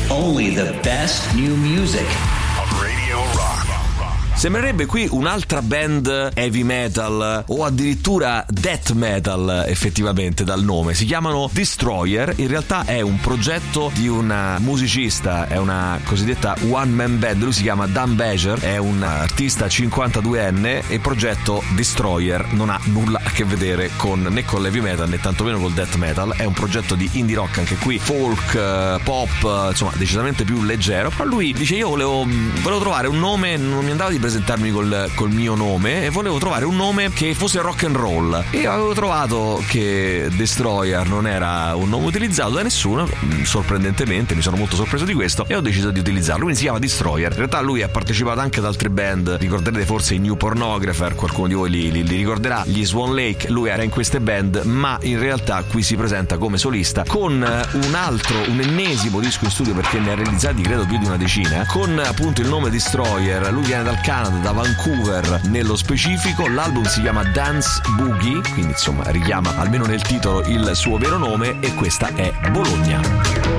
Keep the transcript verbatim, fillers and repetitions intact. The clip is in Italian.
Only the best new music. Sembrerebbe qui un'altra band heavy metal o addirittura death metal, effettivamente, dal nome. Si chiamano Destroyer. In realtà è un progetto di un musicista, è una cosiddetta one man band. Lui si chiama Dan Bejer, è un artista cinquantaduenne e il progetto Destroyer non ha nulla a che vedere con né con l'heavy metal né tantomeno col death metal. È un progetto di indie rock, anche qui folk, pop, insomma decisamente più leggero. Però lui dice: io volevo, volevo trovare un nome, non mi andava di presentarmi col, col mio nome e volevo trovare un nome che fosse rock and roll, e avevo trovato che Destroyer non era un nome utilizzato da nessuno, sorprendentemente mi sono molto sorpreso di questo e ho deciso di utilizzarlo. Quindi si chiama Destroyer. In realtà lui ha partecipato anche ad altre band, ricorderete forse i New Pornographer, qualcuno di voi li, li, li ricorderà, gli Swan Lake. Lui era in queste band, ma in realtà qui si presenta come solista con un altro, un ennesimo disco in studio, perché ne ha realizzati credo più di una decina, con appunto il nome Destroyer. Lui viene dal Canada, da Vancouver nello specifico. L'album si chiama Dance Boogie, quindi insomma richiama almeno nel titolo il suo vero nome, e questa è Bologna.